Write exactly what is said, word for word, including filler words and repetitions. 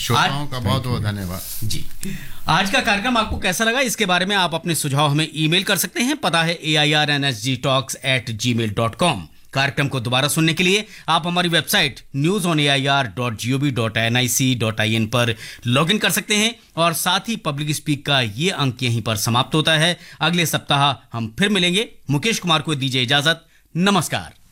श्रोताओं का बहुत बहुत धन्यवाद जी। आज का कार्यक्रम आपको कैसा लगा, इसके बारे में आप अपने सुझाव हमें ईमेल कर सकते हैं। पता है ए I R N S G talks eight ji mail dot com. कार्यक्रम को दोबारा सुनने के लिए आप हमारी website news on A I R dot G O V dot N I C dot I N पर लॉग इन कर सकते हैं। और साथ ही पब्लिक स्पीक का ये अंक यहीं पर समाप्त होता है। अगले सप्ताह हम फिर मिलेंगे। मुकेश कुमार को दीजिए इजाजत। नमस्कार।